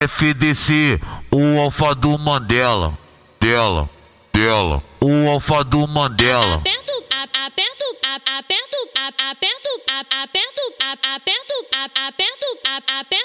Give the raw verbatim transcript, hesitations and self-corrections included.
F D C, o alfa do Mandela, dela, dela, o alfa do Mandela. Aperto, a- aperto, a- aperto, a- aperto, a- aperto, a- aperto, a- aperto, a- aperto, a- aperto.